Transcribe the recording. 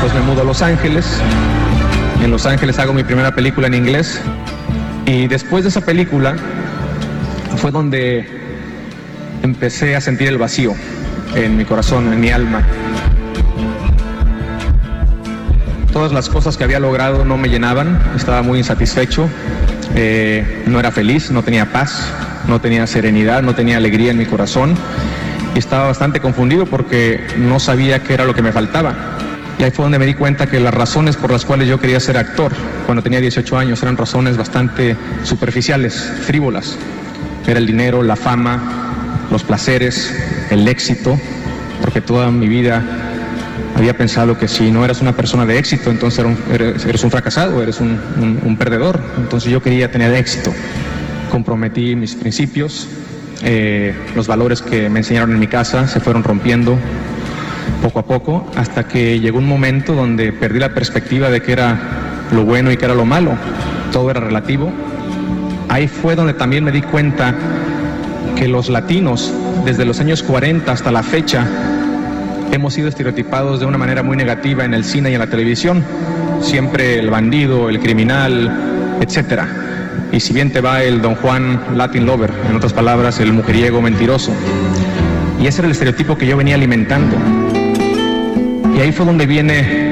Después me mudo a Los Ángeles. En Los Ángeles hago mi primera película en inglés. Y después de esa película fue donde empecé a sentir el vacío en mi corazón, en mi alma. Todas las cosas que había logrado no me llenaban, estaba muy insatisfecho, no era feliz, no tenía paz, no tenía serenidad, no tenía alegría en mi corazón y estaba bastante confundido porque no sabía qué era lo que me faltaba. Y ahí fue donde me di cuenta que las razones por las cuales yo quería ser actor cuando tenía 18 años eran razones bastante superficiales, frívolas. Era el dinero, la fama, los placeres, el éxito, porque toda mi vida había pensado que si no eras una persona de éxito, entonces eres un fracasado, eres un perdedor. Entonces yo quería tener éxito. Comprometí mis principios, los valores que me enseñaron en mi casa se fueron rompiendo poco a poco, hasta que llegó un momento donde perdí la perspectiva de qué era lo bueno y qué era lo malo. Todo era relativo. Ahí fue donde también me di cuenta que los latinos, desde los años 40 hasta la fecha, hemos sido estereotipados de una manera muy negativa en el cine y en la televisión. Siempre el bandido, el criminal, etcétera. Y si bien te va el Don Juan Latin Lover, en otras palabras, el mujeriego mentiroso. Y ese era el estereotipo que yo venía alimentando. Y ahí fue donde viene